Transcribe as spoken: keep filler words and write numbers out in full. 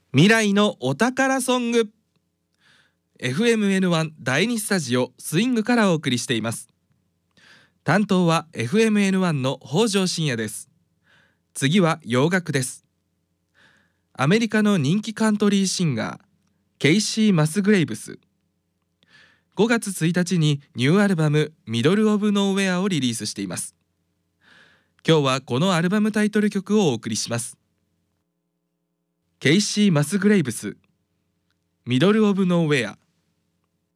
未来のお宝ソング エフエムエヌワン だいにスタジオスイングからお送りしています。担当は エフエムエヌワン の北条信也です。次は洋楽です。アメリカの人気カントリーシンガーケイシー・マスグレイブス、ごがつついたちにニューアルバムミドル・オブ・ノーウェアをリリースしています。今日はこのアルバムタイトル曲をお送りします。ケイシー・マスグレイブス、ミドル・オブ・ノーウェア。